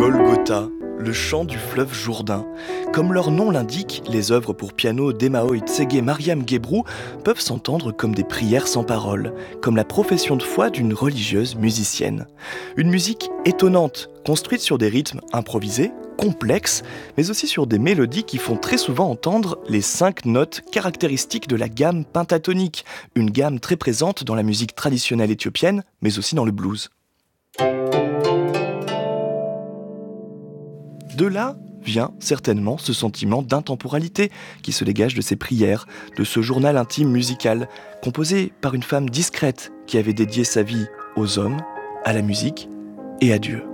Golgotha, le chant du fleuve Jourdain. Comme leur nom l'indique, les œuvres pour piano d'Emao Tsege Mariam Gebrou peuvent s'entendre comme des prières sans paroles, comme la profession de foi d'une religieuse musicienne. Une musique étonnante, construite sur des rythmes improvisés, complexes, mais aussi sur des mélodies qui font très souvent entendre les 5 notes caractéristiques de la gamme pentatonique, une gamme très présente dans la musique traditionnelle éthiopienne, mais aussi dans le blues. De là vient certainement ce sentiment d'intemporalité qui se dégage de ces prières, de ce journal intime musical, composé par une femme discrète qui avait dédié sa vie aux hommes, à la musique et à Dieu.